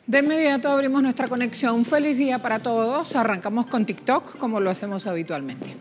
De inmediato abrimos nuestra conexión. Feliz día para todos. Arrancamos con TikTok como lo hacemos habitualmente.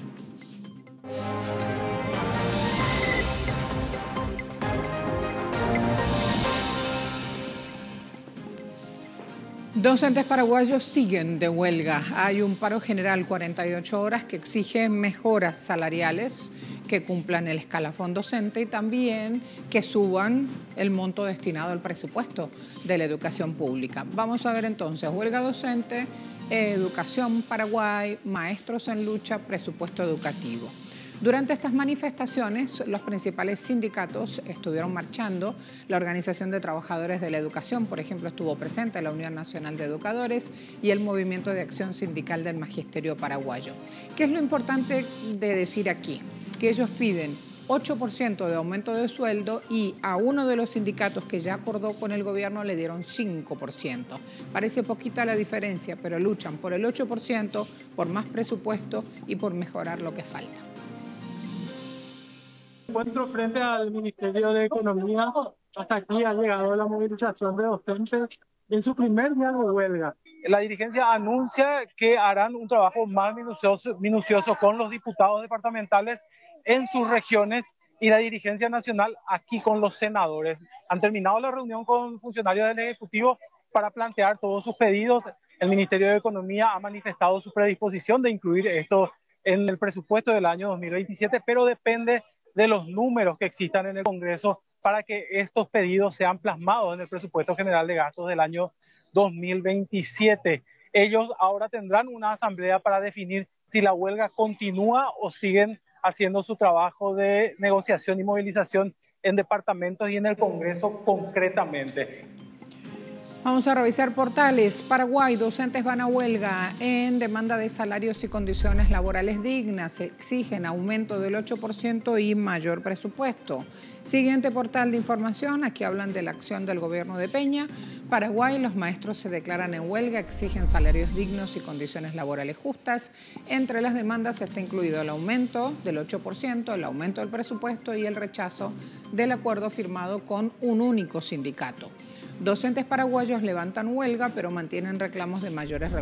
Docentes paraguayos siguen de huelga. Hay un paro general 48 horas que exige mejoras salariales, que cumplan el escalafón docente y también que suban el monto destinado al presupuesto de la educación pública. Vamos a ver entonces, huelga docente, educación Paraguay, maestros en lucha, presupuesto educativo. Durante estas manifestaciones, los principales sindicatos estuvieron marchando. La Organización de Trabajadores de la Educación, por ejemplo, estuvo presente, la Unión Nacional de Educadores y el Movimiento de Acción Sindical del Magisterio Paraguayo. ¿Qué es lo importante de decir aquí? Que ellos piden 8% de aumento de sueldo y a uno de los sindicatos que ya acordó con el gobierno le dieron 5%. Parece poquita la diferencia, pero luchan por el 8%, por más presupuesto y por mejorar lo que falta. Encuentro frente al Ministerio de Economía. Hasta aquí ha llegado la movilización de docentes en su primer día de huelga. La dirigencia anuncia que harán un trabajo más minucioso con los diputados departamentales en sus regiones y la dirigencia nacional aquí con los senadores. Han terminado la reunión con funcionarios del Ejecutivo para plantear todos sus pedidos. El Ministerio de Economía ha manifestado su predisposición de incluir esto en el presupuesto del año 2027, pero depende de los números que existan en el Congreso para que estos pedidos sean plasmados en el presupuesto general de gastos del año 2027. Ellos ahora tendrán una asamblea para definir si la huelga continúa o siguen haciendo su trabajo de negociación y movilización en departamentos y en el Congreso concretamente. Vamos a revisar portales. Paraguay, docentes van a huelga en demanda de salarios y condiciones laborales dignas. Exigen aumento del 8% y mayor presupuesto. Siguiente portal de información, aquí hablan de la acción del gobierno de Peña. Paraguay, los maestros se declaran en huelga, exigen salarios dignos y condiciones laborales justas. Entre las demandas está incluido el aumento del 8%, el aumento del presupuesto y el rechazo del acuerdo firmado con un único sindicato. Docentes paraguayos levantan huelga, pero mantienen reclamos de mayores recursos.